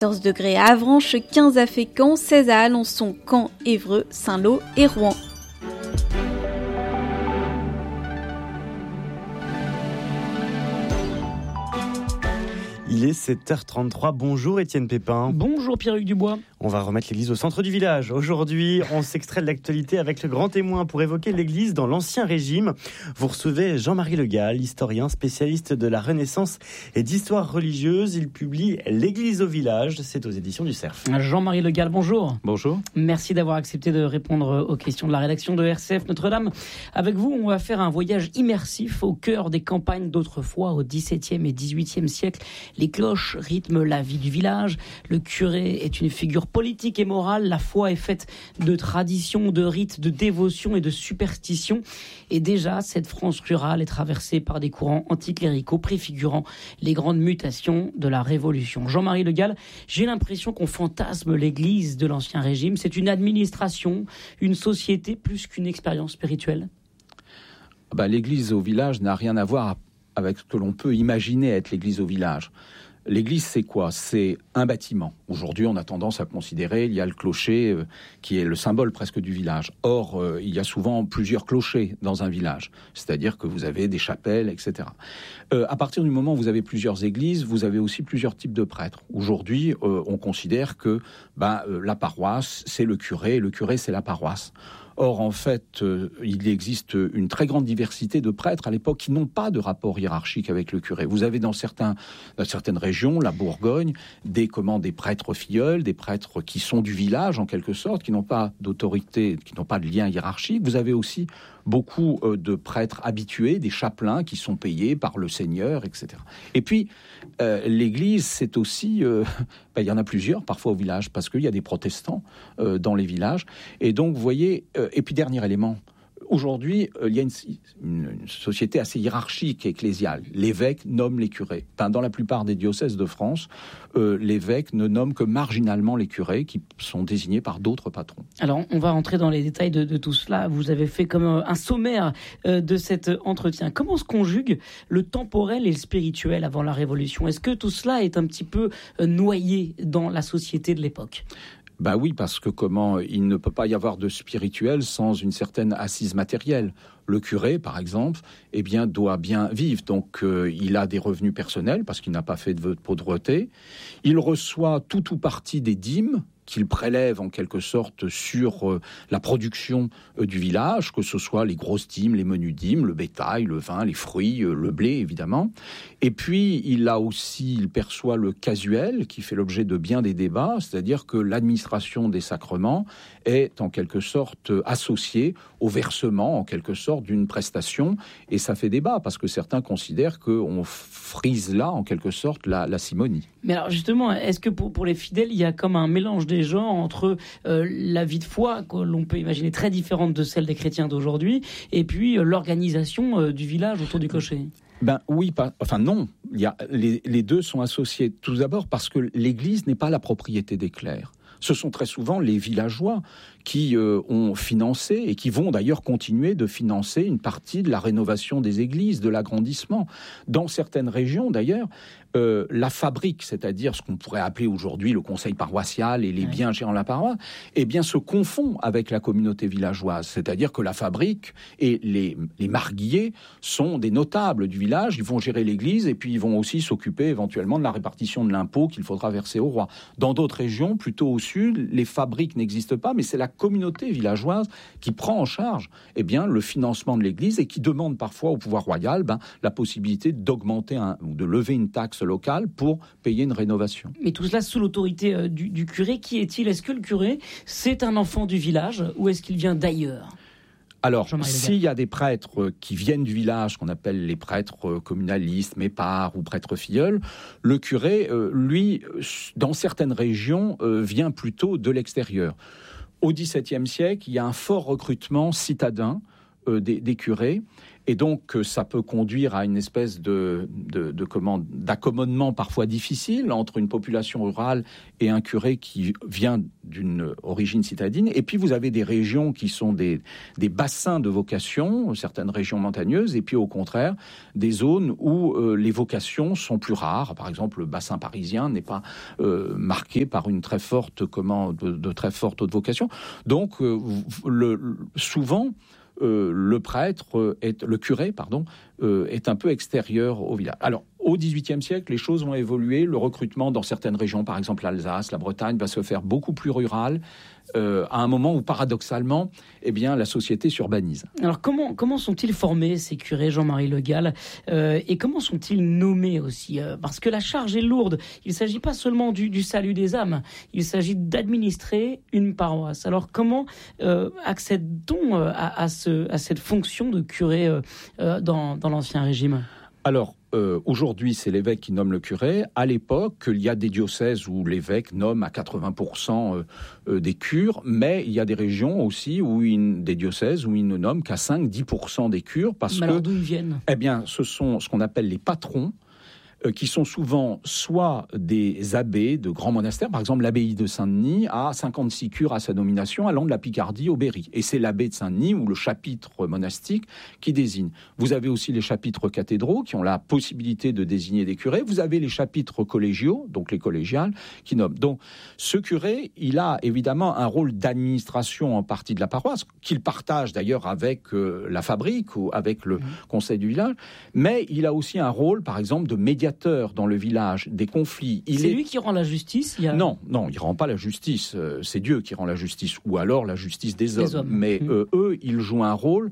14 degrés à Avranches, 15 à Fécamp, 16 à Alençon, Caen, Évreux, Saint-Lô et Rouen. Il est 7h33. Bonjour Étienne Pépin. Bonjour Pierre-Hugues Dubois. On va remettre l'église au centre du village. Aujourd'hui, on s'extrait de l'actualité avec le grand témoin pour évoquer l'église dans l'Ancien Régime. Vous recevez Jean-Marie Le Gall, historien spécialiste de la Renaissance et d'histoire religieuse. Il publie L'église au village. C'est aux éditions du Cerf. Jean-Marie Le Gall, bonjour. Bonjour. Merci d'avoir accepté de répondre aux questions de la rédaction de RCF Notre-Dame. Avec vous, on va faire un voyage immersif au cœur des campagnes d'autrefois, au XVIIe et XVIIIe siècle. Les cloches rythment la vie du village. Le curé est une figure politique et morale. La foi est faite de traditions, de rites, de dévotions et de superstitions. Et déjà, cette France rurale est traversée par des courants anticléricaux préfigurant les grandes mutations de la Révolution. Jean-Marie Le Gall, j'ai l'impression qu'on fantasme l'Église de l'Ancien Régime. C'est une administration, une société plus qu'une expérience spirituelle. L'Église au village n'a rien à voir avec ce que l'on peut imaginer être l'Église au village. L'église, c'est quoi ? C'est un bâtiment. Aujourd'hui, on a tendance à considérer, il y a le clocher qui est le symbole presque du village. Or, il y a souvent plusieurs clochers dans un village. C'est-à-dire que vous avez des chapelles, etc. À partir du moment où vous avez plusieurs églises, vous avez aussi plusieurs types de prêtres. Aujourd'hui, on considère que la paroisse, c'est le curé c'est la paroisse. Or, en fait, il existe une très grande diversité de prêtres à l'époque qui n'ont pas de rapport hiérarchique avec le curé. Vous avez dans certaines régions, la Bourgogne, des prêtres filleuls, des prêtres qui sont du village en quelque sorte, qui n'ont pas d'autorité, qui n'ont pas de lien hiérarchique. Vous avez aussi beaucoup de prêtres habitués, des chapelains qui sont payés par le Seigneur, etc. Et puis, l'Église, c'est aussi... il y en a plusieurs, parfois au village, parce qu'il y a des protestants dans les villages. Et donc, vous voyez... et puis, dernier élément... Aujourd'hui, il y a une société assez hiérarchique ecclésiale. L'évêque nomme les curés. Dans la plupart des diocèses de France, l'évêque ne nomme que marginalement les curés qui sont désignés par d'autres patrons. Alors, on va rentrer dans les détails de tout cela. Vous avez fait comme un sommaire de cet entretien. Comment se conjugue le temporel et le spirituel avant la Révolution ? Est-ce que tout cela est un petit peu noyé dans la société de l'époque ? Oui, parce que il ne peut pas y avoir de spirituel sans une certaine assise matérielle. Le curé, par exemple, doit bien vivre. Donc, il a des revenus personnels parce qu'il n'a pas fait de vœu de pauvreté. Il reçoit tout ou partie des dîmes qu'il prélève en quelque sorte sur la production du village, que ce soit les grosses dîmes, les menus dîmes, le bétail, le vin, les fruits, le blé évidemment. Et puis il perçoit le casuel qui fait l'objet de bien des débats, c'est-à-dire que l'administration des sacrements est en quelque sorte associée au versement en quelque sorte d'une prestation, et ça fait débat parce que certains considèrent qu'on frise là en quelque sorte la simonie. Mais alors justement, est-ce que pour les fidèles, il y a comme un mélange des genres entre la vie de foi, que l'on peut imaginer très différente de celle des chrétiens d'aujourd'hui, et puis l'organisation du village autour du clocher ? Non. Les deux sont associés. Tout d'abord parce que l'Église n'est pas la propriété des clercs. Ce sont très souvent les villageois qui ont financé et qui vont d'ailleurs continuer de financer une partie de la rénovation des églises, de l'agrandissement. Dans certaines régions d'ailleurs, la fabrique, c'est-à-dire ce qu'on pourrait appeler aujourd'hui le conseil paroissial et les biens gérant la paroisse, se confond avec la communauté villageoise. C'est-à-dire que la fabrique et les marguilliers sont des notables du village, ils vont gérer l'église et puis ils vont aussi s'occuper éventuellement de la répartition de l'impôt qu'il faudra verser au roi. Dans d'autres régions, plutôt au sud, les fabriques n'existent pas, mais c'est la communauté villageoise qui prend en charge le financement de l'église et qui demande parfois au pouvoir royal la possibilité d'augmenter ou de lever une taxe locale pour payer une rénovation. Mais tout cela sous l'autorité du curé. Qui est-il ? Est-ce que le curé, c'est un enfant du village ou est-ce qu'il vient d'ailleurs ? Alors, s'il y a des prêtres qui viennent du village, qu'on appelle les prêtres communalistes, méparts ou prêtres filleuls, le curé, lui, dans certaines régions, vient plutôt de l'extérieur. Au XVIIe siècle, il y a un fort recrutement citadin des curés, Et donc, ça peut conduire à une espèce d'accommodement parfois difficile entre une population rurale et un curé qui vient d'une origine citadine. Et puis, vous avez des régions qui sont des bassins de vocation, certaines régions montagneuses, et puis au contraire, des zones où les vocations sont plus rares. Par exemple, le bassin parisien n'est pas marqué par une très forte, de très forte haute vocation. Donc, souvent, le curé est un peu extérieur au village. Alors, au XVIIIe siècle, les choses vont évoluer. Le recrutement dans certaines régions, par exemple l'Alsace, la Bretagne, va se faire beaucoup plus rural, à un moment où, paradoxalement, la société s'urbanise. Alors, comment sont-ils formés, ces curés, Jean-Marie Le Gall, et comment sont-ils nommés aussi ? Parce que la charge est lourde. Il ne s'agit pas seulement du salut des âmes, il s'agit d'administrer une paroisse. Alors, comment accède-t-on à cette fonction de curé dans l'Ancien Régime ? Alors, aujourd'hui, c'est l'évêque qui nomme le curé. À l'époque, il y a des diocèses où l'évêque nomme à 80% des cures, mais il y a des régions aussi, des diocèses où il ne nomme qu'à 5-10% des cures. Alors, d'où ils viennent ? Ce sont ce qu'on appelle les patrons, qui sont souvent soit des abbés de grands monastères. Par exemple, l'abbaye de Saint-Denis a 56 cures à sa nomination, allant de la Picardie au Berry. Et c'est l'abbé de Saint-Denis ou le chapitre monastique qui désigne. Vous avez aussi les chapitres cathédraux qui ont la possibilité de désigner des curés. Vous avez les chapitres collégiaux, donc les collégiales, qui nomment. Donc, ce curé, il a évidemment un rôle d'administration en partie de la paroisse, qu'il partage d'ailleurs avec la fabrique ou avec le conseil du village. Mais il a aussi un rôle, par exemple, de médiateur dans le village des conflits. C'est lui qui rend la justice ? Non, il rend pas la justice. C'est Dieu qui rend la justice, ou alors la justice des hommes. Mais eux, ils jouent un rôle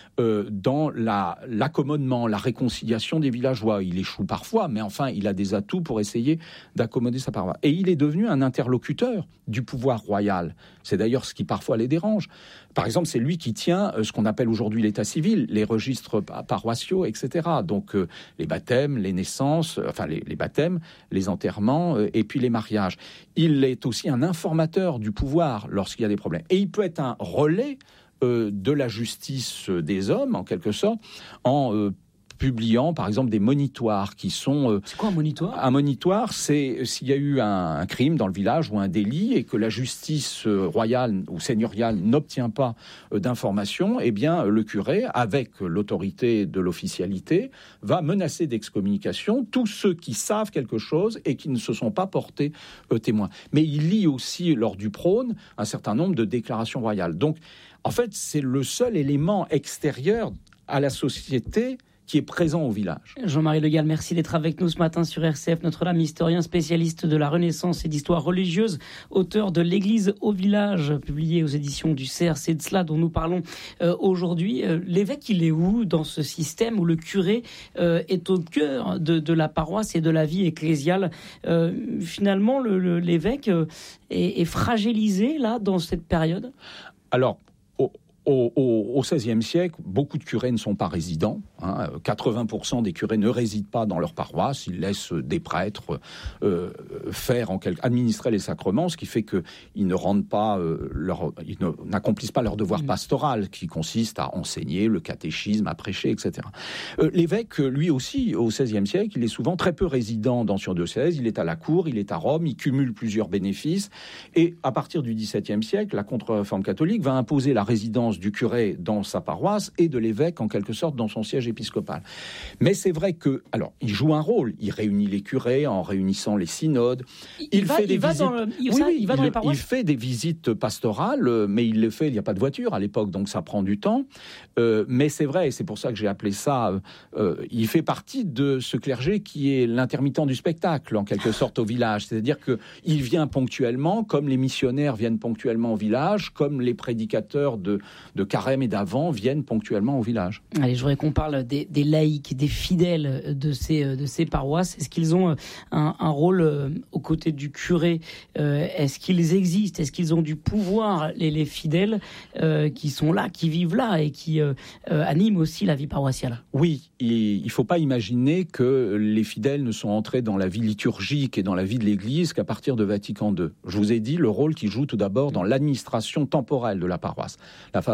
dans l'accommodement, la réconciliation des villageois. Il échoue parfois, mais enfin, il a des atouts pour essayer d'accommoder sa paroisse. Et il est devenu un interlocuteur du pouvoir royal. C'est d'ailleurs ce qui parfois les dérange. Par exemple, c'est lui qui tient ce qu'on appelle aujourd'hui l'état civil, les registres paroissiaux, etc. Donc, les baptêmes, les naissances, les baptêmes, les enterrements, et puis les mariages. Il est aussi un informateur du pouvoir lorsqu'il y a des problèmes. Et il peut être un relais de la justice des hommes, en quelque sorte, en publiant, par exemple, des monitoires qui sont... C'est quoi un monitoire ? Un monitoire, c'est s'il y a eu un crime dans le village ou un délit et que la justice royale ou seigneuriale n'obtient pas d'informations, le curé, avec l'autorité de l'officialité, va menacer d'excommunication tous ceux qui savent quelque chose et qui ne se sont pas portés témoins. Mais il lit aussi, lors du prône, un certain nombre de déclarations royales. Donc, en fait, c'est le seul élément extérieur à la société qui est présent au village. Jean-Marie Le Gall, merci d'être avec nous ce matin sur RCF Notre-Dame, historien spécialiste de la Renaissance et d'histoire religieuse, auteur de l'Église au village, publié aux éditions du CERF. C'est de cela dont nous parlons aujourd'hui. L'évêque, il est où dans ce système où le curé est au cœur de la paroisse et de la vie ecclésiale ? Finalement, l'évêque est fragilisé là dans cette période ? Alors, au XVIe siècle, beaucoup de curés ne sont pas résidents. 80% des curés ne résident pas dans leur paroisse. Ils laissent des prêtres administrer les sacrements, ce qui fait qu'ils ne rendent pas ils n'accomplissent pas leur devoir pastoral, qui consiste à enseigner le catéchisme, à prêcher, etc. L'évêque, lui aussi, au XVIe siècle, il est souvent très peu résident dans son diocèse. Il est à la cour, il est à Rome, il cumule plusieurs bénéfices. Et à partir du XVIIe siècle, la contre-réforme catholique va imposer la résidence du curé dans sa paroisse et de l'évêque, en quelque sorte, dans son siège épiscopal. Mais c'est vrai que, alors, il joue un rôle. Il réunit les curés en réunissant les synodes. Il fait des visites pastorales, mais il les fait, il n'y a pas de voiture à l'époque, donc ça prend du temps. Mais c'est vrai, et c'est pour ça que j'ai appelé ça, il fait partie de ce clergé qui est l'intermittent du spectacle, en quelque sorte, au village. C'est-à-dire qu'il vient ponctuellement, comme les missionnaires viennent ponctuellement au village, comme les prédicateurs de Carême et d'Avent viennent ponctuellement au village. Allez, je voudrais qu'on parle des laïcs, des fidèles de ces paroisses. Est-ce qu'ils ont un rôle aux côtés du curé ? Est-ce qu'ils existent ? Est-ce qu'ils ont du pouvoir, les fidèles qui sont là, qui vivent là et qui animent aussi la vie paroissiale ? Oui, il ne faut pas imaginer que les fidèles ne sont entrés dans la vie liturgique et dans la vie de l'Église qu'à partir de Vatican II. Je vous ai dit le rôle qu'ils jouent tout d'abord dans l'administration temporelle de la paroisse. La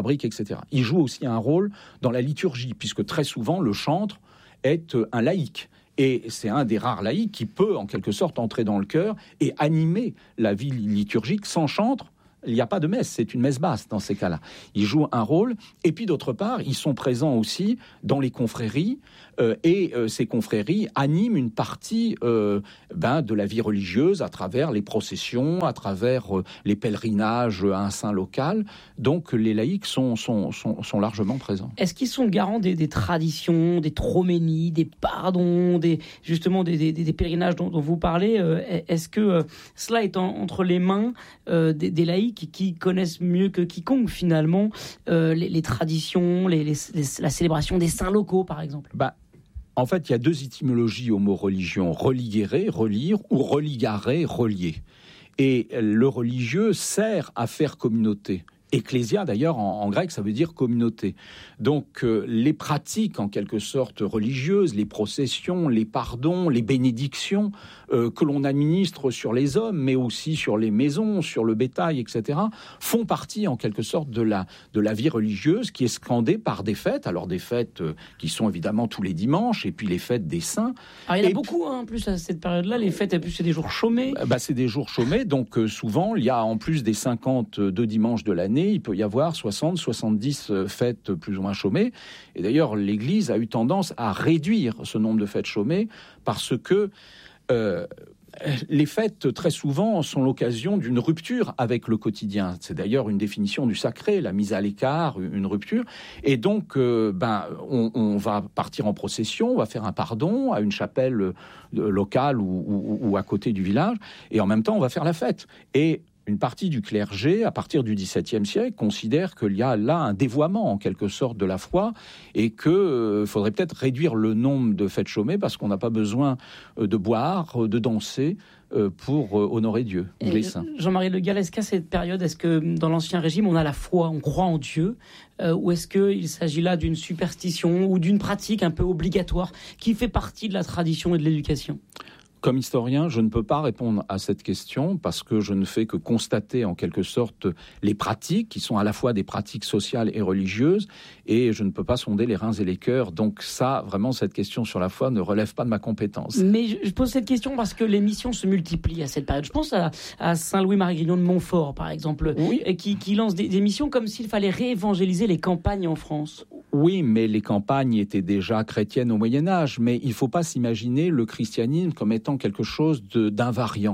fabrique, etc. Il joue aussi un rôle dans la liturgie, puisque très souvent, le chantre est un laïc. Et c'est un des rares laïcs qui peut, en quelque sorte, entrer dans le chœur et animer la vie liturgique. Sans chantre, il n'y a pas de messe, c'est une messe basse dans ces cas-là. Ils jouent un rôle, et puis d'autre part, ils sont présents aussi dans les confréries, et ces confréries animent une partie de la vie religieuse à travers les processions, à travers les pèlerinages à un saint local. Donc les laïcs sont largement présents. Est-ce qu'ils sont garants des traditions, des troménies, des pardons, des pèlerinages dont vous parlez? Est-ce que cela est entre les mains des laïcs qui connaissent mieux que quiconque finalement les traditions, la célébration des saints locaux par exemple? En fait, il y a deux étymologies au mot religion: religere, relire, ou religare, relier. Et le religieux sert à faire communauté. Ecclésia, d'ailleurs, en grec, ça veut dire communauté. Donc, les pratiques, en quelque sorte, religieuses, les processions, les pardons, les bénédictions que l'on administre sur les hommes, mais aussi sur les maisons, sur le bétail, etc., font partie, en quelque sorte, de la vie religieuse qui est scandée par des fêtes. Alors, des fêtes qui sont évidemment tous les dimanches, et puis les fêtes des saints. Alors, il y en a beaucoup, en plus, à cette période-là. Les fêtes, en plus, c'est des jours chômés. C'est des jours chômés, donc souvent, il y a, en plus des 52 dimanches de l'année, il peut y avoir 60, 70 fêtes plus ou moins chômées. Et d'ailleurs, l'Église a eu tendance à réduire ce nombre de fêtes chômées parce que les fêtes, très souvent, sont l'occasion d'une rupture avec le quotidien. C'est d'ailleurs une définition du sacré, la mise à l'écart, une rupture. Et donc, on va partir en procession, on va faire un pardon à une chapelle locale ou à côté du village. Et en même temps, on va faire la fête. Et une partie du clergé, à partir du XVIIe siècle, considère qu'il y a là un dévoiement, en quelque sorte, de la foi, et qu'il faudrait peut-être réduire le nombre de fêtes chômées, parce qu'on n'a pas besoin de boire, de danser, pour honorer Dieu, les saints. Jean-Marie Le Gall, est-ce qu'à cette période, est-ce que dans l'Ancien Régime, on a la foi, on croit en Dieu, ou est-ce qu'il s'agit là d'une superstition ou d'une pratique un peu obligatoire qui fait partie de la tradition et de l'éducation ? Comme historien, je ne peux pas répondre à cette question parce que je ne fais que constater en quelque sorte les pratiques qui sont à la fois des pratiques sociales et religieuses, et je ne peux pas sonder les reins et les cœurs. Donc ça, vraiment, cette question sur la foi ne relève pas de ma compétence. Mais je pose cette question parce que les missions se multiplient à cette période. Je pense à Saint-Louis-Marie Grignon de Montfort, par exemple, oui. qui lance des missions comme s'il fallait réévangéliser les campagnes en France. Oui, mais les campagnes étaient déjà chrétiennes au Moyen-Âge. Mais il ne faut pas s'imaginer le christianisme comme étant quelque chose d'invariant.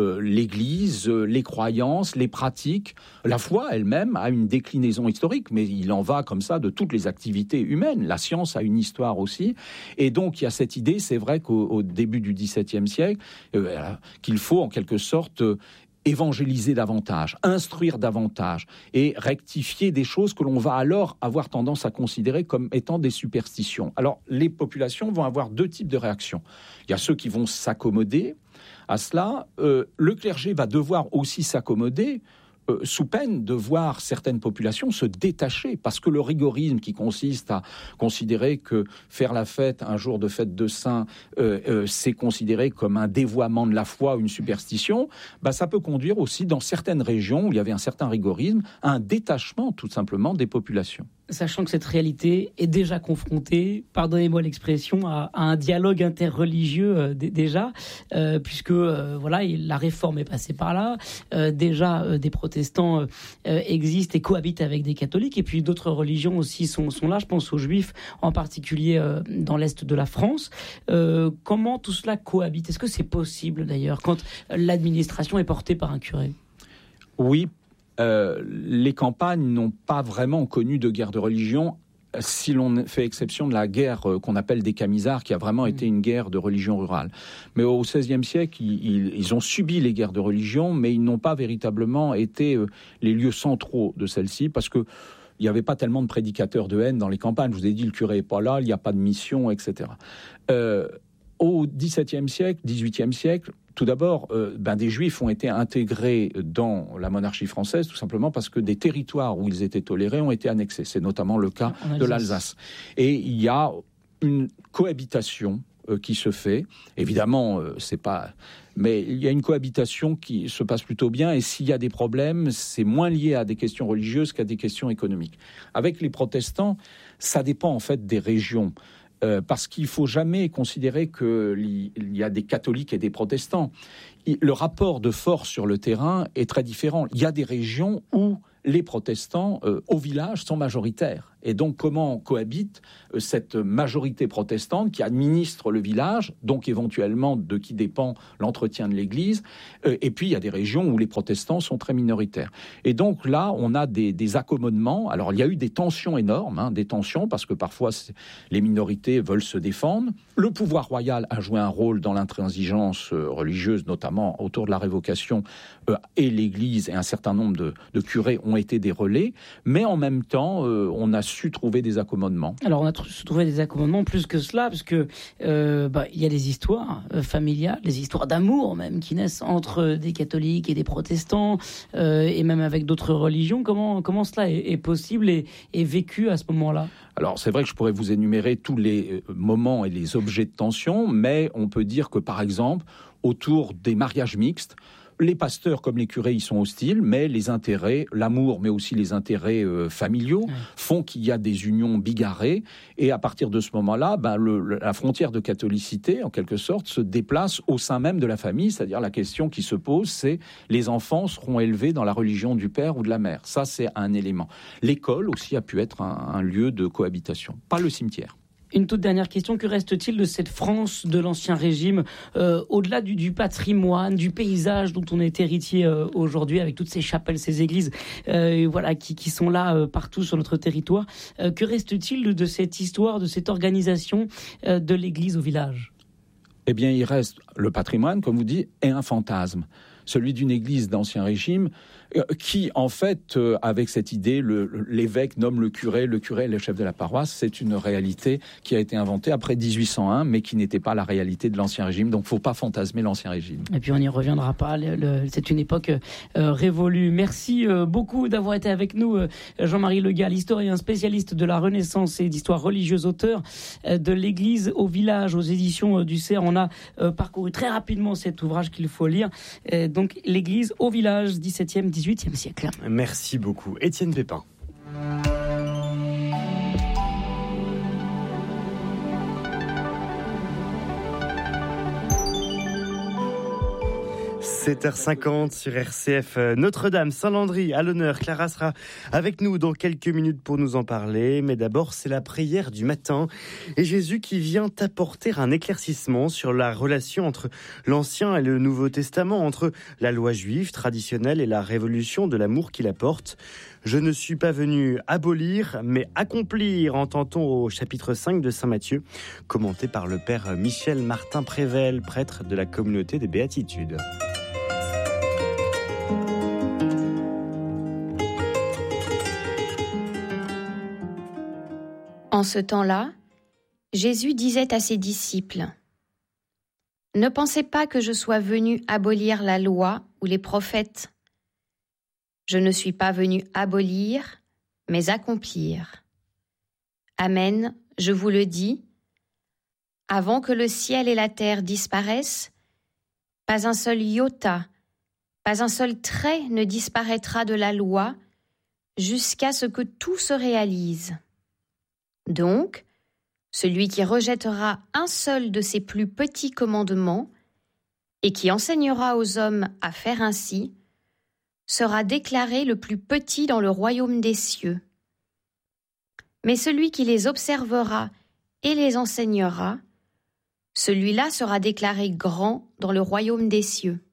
L'Église, les croyances, les pratiques, la foi elle-même a une déclinaison historique, mais il en va comme ça de toutes les activités humaines. La science a une histoire aussi. Et donc, il y a cette idée, c'est vrai qu'au début du XVIIe siècle, qu'il faut en quelque sorte évangéliser davantage, instruire davantage et rectifier des choses que l'on va alors avoir tendance à considérer comme étant des superstitions. Alors, les populations vont avoir deux types de réactions. Il y a ceux qui vont s'accommoder à cela. Le clergé va devoir aussi s'accommoder sous peine de voir certaines populations se détacher, parce que le rigorisme qui consiste à considérer que faire la fête, un jour de fête de saint, c'est considéré comme un dévoiement de la foi, une superstition, ça peut conduire aussi dans certaines régions où il y avait un certain rigorisme à un détachement tout simplement des populations. Sachant que cette réalité est déjà confrontée, pardonnez-moi l'expression, à un dialogue interreligieux déjà, puisque la réforme est passée par là. Déjà, des protestants existent et cohabitent avec des catholiques, et puis d'autres religions aussi sont là. Je pense aux juifs, en particulier dans l'est de la France. Comment tout cela cohabite ? Est-ce que c'est possible d'ailleurs quand l'administration est portée par un curé ? Oui. Les campagnes n'ont pas vraiment connu de guerre de religion, si l'on fait exception de la guerre qu'on appelle des Camisards, qui a vraiment été une guerre de religion rurale. Mais au XVIe siècle, ils ont subi les guerres de religion, mais ils n'ont pas véritablement été les lieux centraux de celles-ci, parce que il n'y avait pas tellement de prédicateurs de haine dans les campagnes. Je vous ai dit, le curé n'est pas là, il n'y a pas de mission, etc. Au XVIIe siècle, XVIIIe siècle, tout d'abord, des Juifs ont été intégrés dans la monarchie française, tout simplement parce que des territoires où ils étaient tolérés ont été annexés. C'est notamment le cas de l'Alsace. Et il y a une cohabitation qui se fait. Évidemment, c'est pas Mais il y a une cohabitation qui se passe plutôt bien, et s'il y a des problèmes, c'est moins lié à des questions religieuses qu'à des questions économiques. Avec les protestants, ça dépend en fait des régions. Parce qu'il ne faut jamais considérer qu'il y a des catholiques et des protestants. Le rapport de force sur le terrain est très différent. Il y a des régions où les protestants au village sont majoritaires. Et donc, comment cohabite cette majorité protestante qui administre le village, donc éventuellement de qui dépend l'entretien de l'Église, et puis il y a des régions où les protestants sont très minoritaires. Et donc là, on a des accommodements. Alors, il y a eu des tensions énormes, des tensions, parce que parfois, les minorités veulent se défendre. Le pouvoir royal a joué un rôle dans l'intransigeance religieuse, notamment autour de la révocation, et l'Église et un certain nombre de curés ont été des relais, mais en même temps, on a su trouver des accommodements. Alors, on a su trouver des accommodements plus que cela, parce que il y a des histoires familiales, des histoires d'amour même, qui naissent entre des catholiques et des protestants, et même avec d'autres religions. Comment cela est possible et vécu à ce moment-là ? Alors, c'est vrai que je pourrais vous énumérer tous les moments et les objets de tension, mais on peut dire que, par exemple, autour des mariages mixtes, les pasteurs comme les curés y sont hostiles, mais les intérêts, l'amour, mais aussi les intérêts familiaux font qu'il y a des unions bigarrées. Et à partir de ce moment-là, la frontière de catholicité, en quelque sorte, se déplace au sein même de la famille. C'est-à-dire la question qui se pose, c'est les enfants seront élevés dans la religion du père ou de la mère. Ça, c'est un élément. L'école aussi a pu être un lieu de cohabitation, pas le cimetière. Une toute dernière question, que reste-t-il de cette France de l'Ancien Régime, au-delà du patrimoine, du paysage dont on est héritier aujourd'hui, avec toutes ces chapelles, ces églises qui sont là partout sur notre territoire. Que reste-t-il de cette histoire, de cette organisation de l'église au village ? Eh bien, il reste le patrimoine, comme vous dites, et un fantasme. Celui d'une église d'Ancien Régime, qui, en fait, avec cette idée, l'évêque nomme le curé est le chef de la paroisse. C'est une réalité qui a été inventée après 1801, mais qui n'était pas la réalité de l'Ancien Régime. Donc, il ne faut pas fantasmer l'Ancien Régime. Et puis, on n'y reviendra pas. C'est une époque révolue. Merci beaucoup d'avoir été avec nous, Jean-Marie Le Gall, historien spécialiste de la Renaissance et d'histoire religieuse, auteur de l'Église au village, aux éditions du CERF. On a parcouru très rapidement cet ouvrage qu'il faut lire. Donc, l'Église au village, 17e, 18e siècle. Merci beaucoup. Étienne Pépin. 7h50 sur RCF. Notre-Dame, Saint-Landry à l'honneur. Clara sera avec nous dans quelques minutes pour nous en parler. Mais d'abord, c'est la prière du matin. Et Jésus qui vient apporter un éclaircissement sur la relation entre l'Ancien et le Nouveau Testament, entre la loi juive traditionnelle et la révolution de l'amour qu'il apporte. Je ne suis pas venu abolir, mais accomplir, entend-on au chapitre 5 de Saint Matthieu, commenté par le père Michel Martin Prével, prêtre de la communauté des Béatitudes. En ce temps-là, Jésus disait à ses disciples : « Ne pensez pas que je sois venu abolir la loi ou les prophètes. Je ne suis pas venu abolir, mais accomplir. Amen, je vous le dis, avant que le ciel et la terre disparaissent, pas un seul iota, pas un seul trait ne disparaîtra de la loi jusqu'à ce que tout se réalise. Donc, celui qui rejettera un seul de ces plus petits commandements et qui enseignera aux hommes à faire ainsi, sera déclaré le plus petit dans le royaume des cieux. Mais celui qui les observera et les enseignera, celui-là sera déclaré grand dans le royaume des cieux.